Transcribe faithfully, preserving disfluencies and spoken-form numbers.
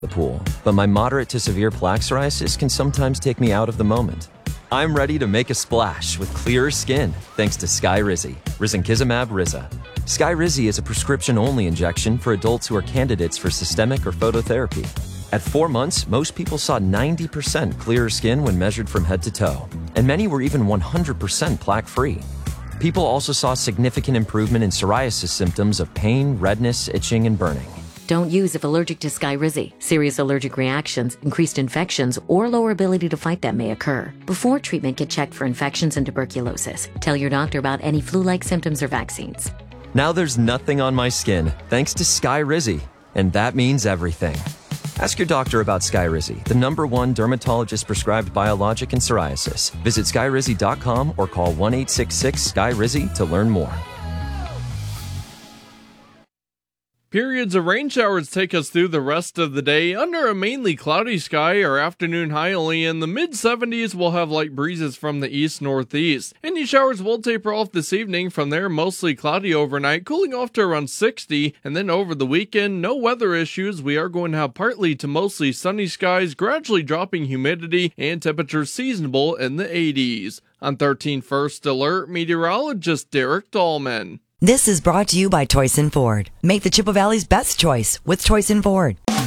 the pool, but my moderate to severe plaque psoriasis can sometimes take me out of the moment. I'm ready to make a splash with clearer skin thanks to Skyrizi, risankizumab Riza. Skyrizi is a prescription-only injection for adults who are candidates for systemic or phototherapy. At four months, most people saw ninety percent clearer skin when measured from head to toe, and many were even one hundred percent plaque-free. People also saw significant improvement in psoriasis symptoms of pain, redness, itching, and burning. Don't use if allergic to Skyrizi. Serious allergic reactions, increased infections, or lower ability to fight them may occur. Before treatment, get checked for infections and tuberculosis. Tell your doctor about any flu-like symptoms or vaccines. Now there's nothing on my skin, thanks to Skyrizi, and that means everything. Ask your doctor about Skyrizi, the number one dermatologist-prescribed biologic in psoriasis. Visit skyrizi dot com or call one eight six six Skyrizi to learn more. Periods of rain showers take us through the rest of the day under a mainly cloudy sky. Our afternoon high only in the mid seventies. We'll have light breezes from the east-northeast. Any showers will taper off this evening. From there, mostly cloudy overnight, cooling off to around sixty. And then over the weekend, no weather issues. We are going to have partly to mostly sunny skies, gradually dropping humidity, and temperatures seasonable in the eighties. On thirteen First Alert, meteorologist Derek Dahlman. This is brought to you by Toyson Ford. Make the Chippewa Valley's best choice with Toyson Ford.